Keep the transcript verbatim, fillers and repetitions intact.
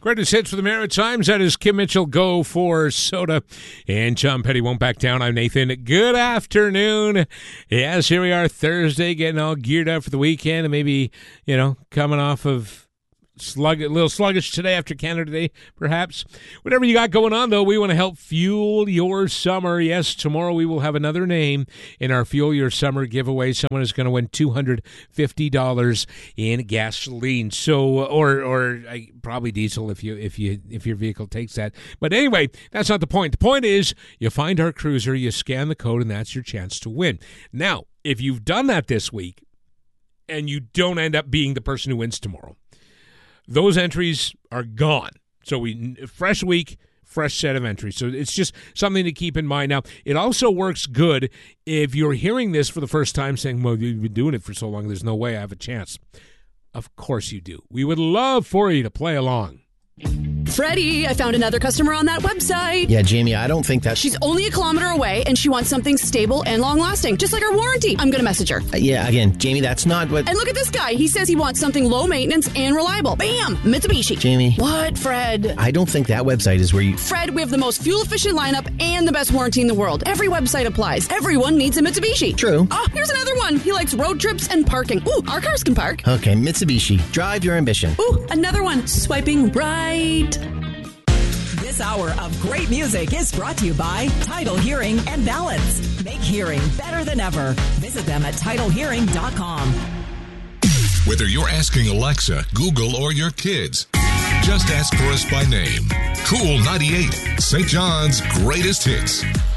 Greatest hits for the Maritimes. That is Kim Mitchell, Go for Soda. And John Petty won't back down. I'm Nathan. Good afternoon. Yes, here we are Thursday, getting all geared up for the weekend and maybe, you know, coming off of slug, a little sluggish today after Canada Day, perhaps. Whatever you got going on, though, we want to help fuel your summer. Yes, tomorrow we will have another name in our Fuel Your Summer giveaway. Someone is going to win two hundred fifty dollars in gasoline. So, or or uh, probably diesel if you if you if your vehicle takes that. But anyway, that's not the point. The point is you find our cruiser, you scan the code, and that's your chance to win. Now, if you've done that this week and you don't end up being the person who wins tomorrow, those entries are gone. So we fresh week, fresh set of entries. So it's just something to keep in mind. Now, it also works good if you're hearing this for the first time saying, well, you've been doing it for so long, there's no way I have a chance. Of course you do. We would love for you to play along. Freddie, I found another customer on that website. Yeah, Jamie, I don't think that... She's only a kilometer away, and she wants something stable and long-lasting, just like our warranty. I'm going to message her. Uh, yeah, again, Jamie, that's not what... And look at this guy. He says he wants something low-maintenance and reliable. Bam! Mitsubishi. Jamie. What, Fred? I don't think that website is where you... Fred, we have the most fuel-efficient lineup and the best warranty in the world. Every website applies. Everyone needs a Mitsubishi. True. Oh, here's another one. He likes road trips and parking. Ooh, our cars can park. Okay, Mitsubishi. Drive your ambition. Ooh, another one. Swiping right. This hour of great music is brought to you by Tidal Hearing and Balance. Make hearing better than ever. Visit them at tidal hearing dot com. Whether you're asking Alexa, Google, or your kids, just ask for us by name. Cool ninety-eight, Saint John's greatest hits.